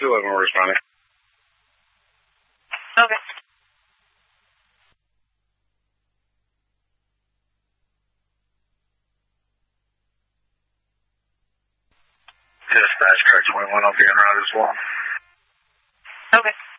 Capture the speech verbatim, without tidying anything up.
two eleven, we're responding. Okay. Dispatch car twenty-one, I'll be en route as well. Okay.